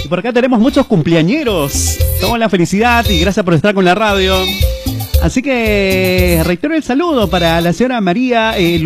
Por acá tenemos muchos cumpleañeros. Toda la felicidad y gracias por estar con la radio. Así que reitero el saludo para la señora María